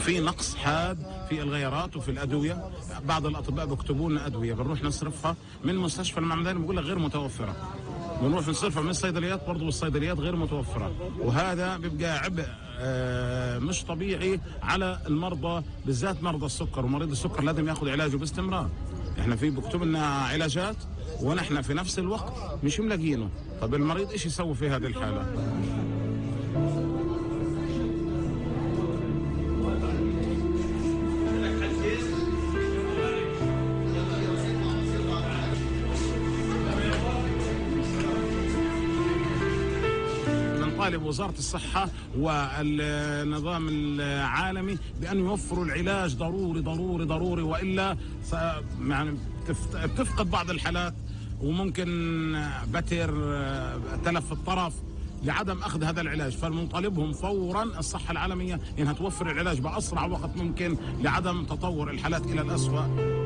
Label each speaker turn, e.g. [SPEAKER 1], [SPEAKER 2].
[SPEAKER 1] في نقص حاد في الغيارات وفي الادويه. بعض الاطباء بيكتبوا لنا ادويه بنروح نصرفها من مستشفى المعمداني بيقول لك غير متوفره، بنروح نصرفها من الصيدليات برضه والصيدليات غير متوفره، وهذا بيبقى عبء مش طبيعي على المرضى، بالذات مرضى السكر. ومريض السكر لازم ياخذ علاجه باستمرار. احنا في بكتب لنا علاجات ونحن في نفس الوقت مش ملاقينه. طب المريض ايش يسوي في هذه الحاله؟ طالب وزارة الصحة والنظام العالمي بأن يوفروا العلاج ضروري ضروري ضروري، وإلا يعني بتفقد بعض الحالات وممكن بتر تلف الطرف لعدم أخذ هذا العلاج. فالمطالبهم فورا الصحة العالمية إنها توفر العلاج بأسرع وقت ممكن لعدم تطور الحالات إلى الأسوأ.